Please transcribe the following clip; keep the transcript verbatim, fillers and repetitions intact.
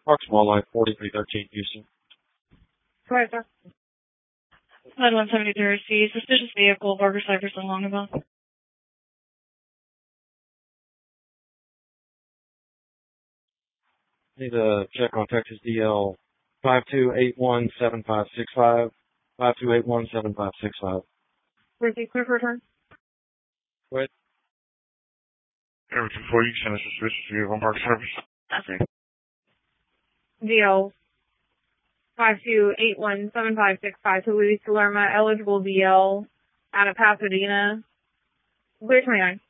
Park Small Line, forty-three thirteen, Houston. Go ahead, sir. Line one seventy-three, C. Suspicious vehicle, Barber Cypress and Longaville. Need to check on Texas D L five two eight one seven five six five. five two eight one seven five six five. Receive clear for return. Go ahead. Everything for you, send a suspicious vehicle on Barber Cypress. Yes, sir. D L five two eight one seven five six five to Luis Lerma, eligible D L out of Pasadena. Clear twenty-nine.